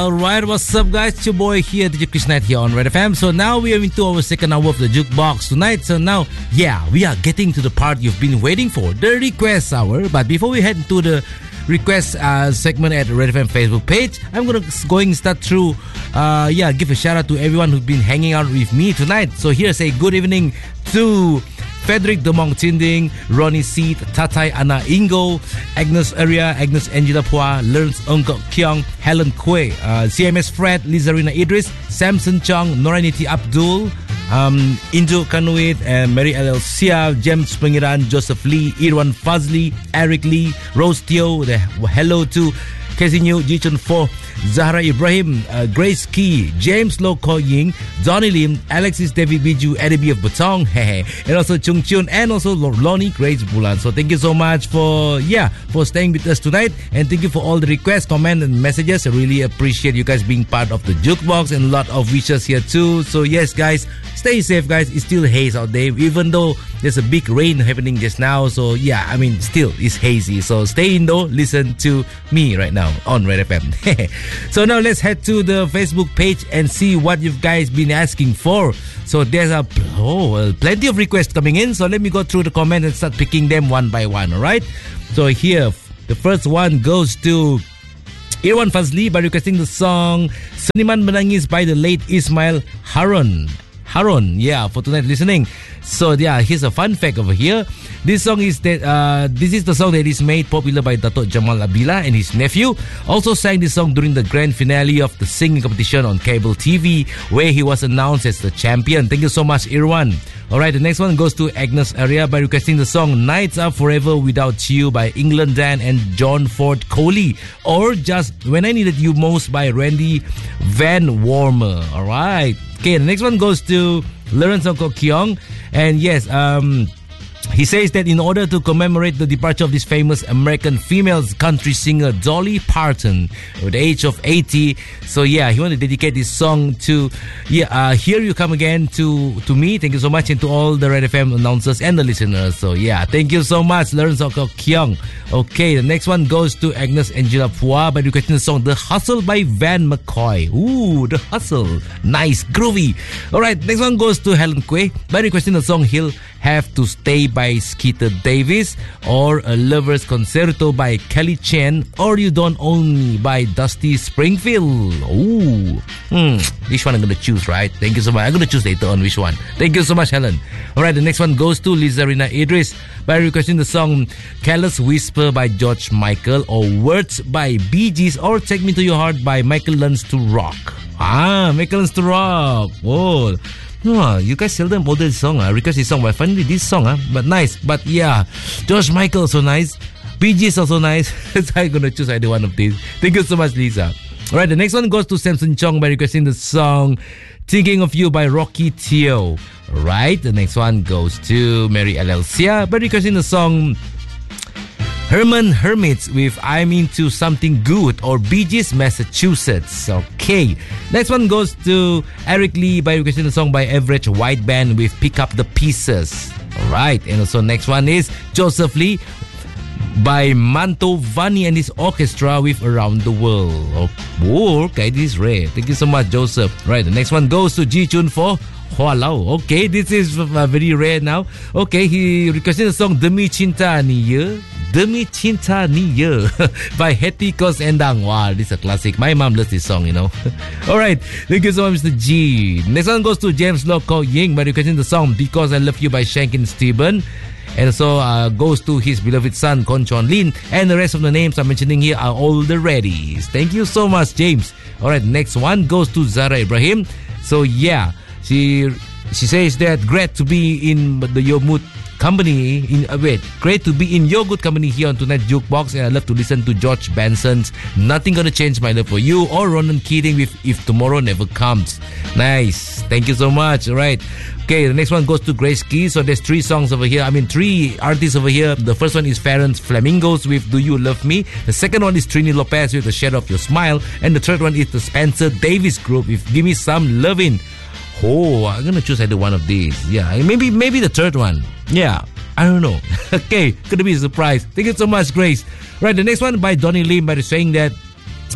Alright, what's up guys? It's your boy here, DJ Chris Knight here on Red FM. So now we are into our second hour of the Jukebox tonight. So now, we are getting to the part you've been waiting for, the request hour. But before we head into the request segment at Red FM Facebook page, I'm going to start through, give a shout out to everyone who's been hanging out with me tonight. So here's a good evening to Frederick Demong Tinding, Ronnie Seed, Tatai Ana Ingo, Agnes Arya, Agnes Angela Pua, Lawrence Ongkok Kyong, Helen Kwe, CMS Fred, Lizarina Idris, Samson Chong, Noraniti Abdul, Injo Kanuit, Mary L. Sia, James Pengiran, Joseph Lee, Irwan Fazli, Eric Lee, Rose Teo, hello to Kesinyo, Jichun 4, Zahra Ibrahim, Grace Key, James Lo Ko Ying, Johnny Lim, Alexis David Biju, Eddie B of Batong, and also Chung Chun, and also Lonnie Grace Bulan. So thank you so much for staying with us tonight, and thank you for all the requests, comments, and messages. I really appreciate you guys being part of the Jukebox, and a lot of wishes here too. So yes, guys, stay safe, guys. It's still haze out there, even though there's a big rain happening just now. So still it's hazy. So stay indoor, listen to me right now on Red FM. So now let's head to the Facebook page and see what you guys been asking for. So there's plenty of requests coming in. So let me go through the comments and start picking them one by one. All right. So here, the first one goes to Irwan Fazli by requesting the song Seniman Menangis by the late Ismail Harun, for tonight listening. So here's a fun fact over here. This song is this is the song that is made popular by Datuk Jamal Abila and his nephew. Also sang this song during the grand finale of the singing competition on cable TV, where he was announced as the champion. Thank you so much, Irwan. Alright, the next one goes to Agnes Arya by requesting the song Nights Are Forever Without You by England Dan and John Ford Coley, or Just When I Needed You Most by Randy Van Warmer. Alright. Okay, the next one goes to Lawrence Ongkok Kyong, and yes, he says that in order to commemorate the departure of this famous American female country singer Dolly Parton at the age of 80, so he wanted to dedicate this song to Here You Come Again to me. Thank you so much, and to all the Red FM announcers and the listeners. So thank you so much, Lawrence Ongkok Kyong. Okay, the next one goes to Agnes Angela Pua by requesting the song The Hustle by Van McCoy. Ooh, The Hustle. Nice, groovy. Alright, next one goes to Helen Kwe by requesting the song He'll Have to Stay by Skeeter Davis, or A Lover's Concerto by Kelly Chen, or You Don't Own Me by Dusty Springfield. Ooh, which one I'm going to choose, right? Thank you so much. I'm going to choose later on which one. Thank you so much, Helen. Alright, the next one goes to Lizarina Idris by requesting the song Careless Whisper by George Michael, or Words by Bee Gees, or Take Me to Your Heart by Michael Learns to Rock. Michael Learns to Rock. Whoa. You guys seldom order this song, request this song, but finally this song, but nice. But George Michael also nice, Bee Gees also nice. So I'm gonna choose either one of these. Thank you so much, Lisa. Alright, the next one goes to Samson Chong by requesting the song Thinking of You by Rocky Teo. Right, the next one goes to Mary L. Sia by requesting the song Herman Hermits with I'm Into Something Good, or Bee Gees Massachusetts. Okay, next one goes to Eric Lee by requesting the song by Average White Band with Pick Up the Pieces. Alright, and also next one is Joseph Lee by Manto Vani and his orchestra with Around the World. Okay, this is rare. Thank you so much, Joseph. Right, the next one goes to Ji Chun for Hualau. Okay, this is very rare now. Okay, he requested the song Demi Cinta Ni Ye by Hetty Kos Endang. Wow, this is a classic. My mom loves this song, Alright, thank you so much, Mr. G. Next one goes to James Lo Ko Ying by requesting the song Because I Love You by Shankin Steven. And so goes to his beloved son, Kon Chon Lin. And the rest of the names I'm mentioning here are all the readies. Thank you so much, James. Alright, next one goes to Zara Ibrahim. So she says that great to be in your mood company great to be in your good company here on tonight's Jukebox, and I love to listen to George Benson's Nothing Gonna Change My Love For You, or Ronan Keating with If Tomorrow Never Comes. Nice, thank you so much. Alright, okay, the next one goes to Grace Key. So there's three artists over here. The first one is Farron's Flamingos with Do You Love Me. The second one is Trini Lopez with The Shadow of Your Smile, and the third one is the Spencer Davis Group with Give Me Some Lovin'. I'm gonna choose either one of these. Maybe the third one. I don't know. Okay, gonna be a surprise. Thank you so much, Grace. Right, the next one by Donnie Lim by saying that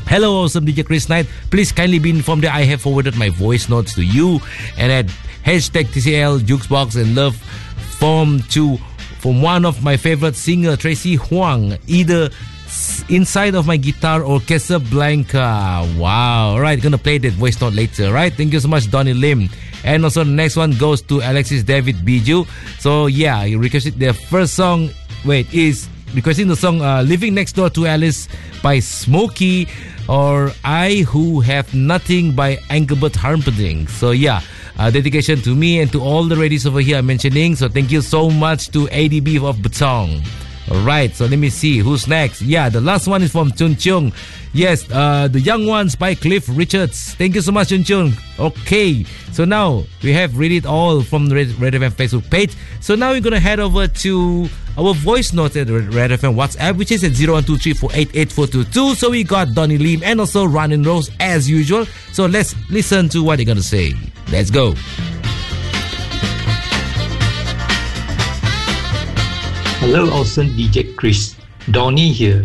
Hello, awesome DJ Chris Knight. Please kindly be informed that I have forwarded my voice notes to you and at hashtag TCL Jukebox and love from one of my favorite singer, Tracy Huang, either inside of my guitar or Casablanca. Wow. Alright, gonna play that voice note later. Right, thank you so much, Donnie Lim. And also the next one goes to Alexis David Biju. So yeah, he requested the first song. Is requesting the song Living Next Door to Alice by Smokey, or I Who Have Nothing by Engelbert Humperdinck. So yeah, dedication to me and to all the ladies over here I'm mentioning. So thank you so much to ADB of Batong. Alright, so let me see who's next. Yeah, the last one is from Chun Chung. Yes, The Young Ones by Cliff Richards. Thank you so much, Chun Chung. Okay, so now we have read it all from the Red FM Facebook page. So now we're going to head over to our voice note at the Red FM WhatsApp, which is at 0123488422. So we got Donnie Lim and also Ron and Rose as usual. So let's listen to what they're going to say. Let's go. Hello, awesome DJ Chris. Donnie here.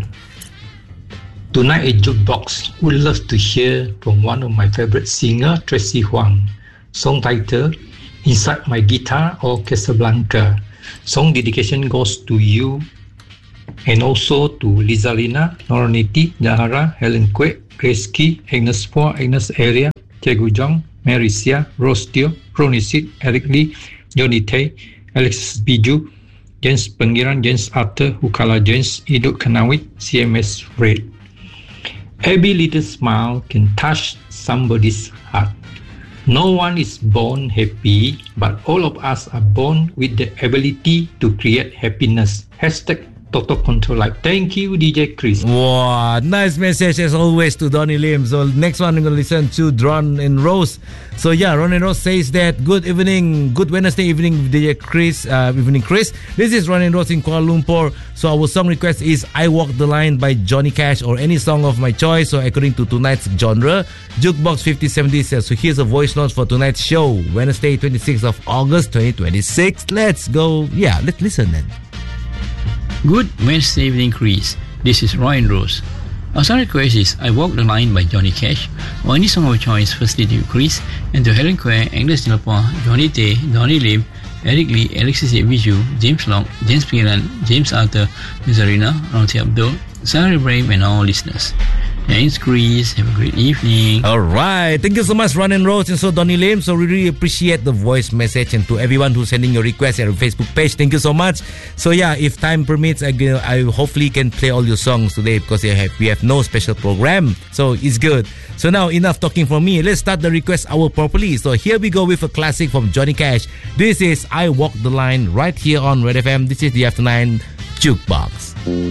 Tonight at Jukebox, would love to hear from one of my favorite singer, Tracy Huang. Song title, Inside My Guitar or Casablanca. Song dedication goes to you and also to Lizalina, Noroniti, Jahara, Helen Kwek, Grace Key, Agnes Poor, Agnes Area, Tiago Jong, Marisia, Rose Teo, Ronnie Sid, Eric Lee, Johnny Tay, Alexis Biju, James Pengiran, James Arthur, Hukala James, Iduk Kanawit, CMS Red. Every little smile can touch somebody's heart. No one is born happy, but all of us are born with the ability to create happiness. Hashtag Total Control Life. Thank you, DJ Chris. Wow, nice message as always to Donnie Lim. So next one, I'm going to listen to Ron and Rose. So yeah, Ron and Rose says that good evening, good Wednesday evening, DJ Chris. Evening, Chris. This is Ron and Rose in Kuala Lumpur. So our song request is I Walk the Line by Johnny Cash or any song of my choice. So according to tonight's genre, Jukebox 5070 says. So here's a voice note for tonight's show, Wednesday, 26th of August, 2026. Let's go. Yeah, let's listen then. Good Wednesday evening, Chris. This is Roy and Rose. Our song request is I Walk the Line by Johnny Cash or any song of your choice, firstly to Chris and to Helen Kwek, Agnes Nilapore, Johnny Tay, Donnie Lim, Eric Lee, Alexis Biju, James Long, James Pingiran, James Arthur, Zarina, Ramti Abdul, Sarah Ibrahim and all listeners. Thanks, Chris. Have a great evening. All right. Thank you so much, Ron and Rose, and so Donnie Lim. So we really appreciate the voice message, and to everyone who's sending your requests at our Facebook page, thank you so much. So yeah, if time permits, I hopefully can play all your songs today because we have no special program. So it's good. So now enough talking from me. Let's start the request hour properly. So here we go with a classic from Johnny Cash. This is I Walk the Line right here on Red FM. This is the After 9 Jukebox.